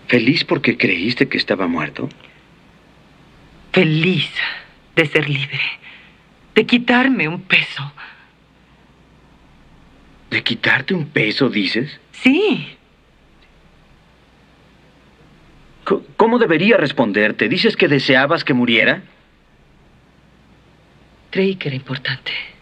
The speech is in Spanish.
¿Feliz porque creíste que estaba muerto? Feliz de ser libre, de quitarme un peso. ¿De quitarte un peso, dices? Sí. ¿Cómo debería responderte? ¿Dices que deseabas que muriera? Creí que era importante.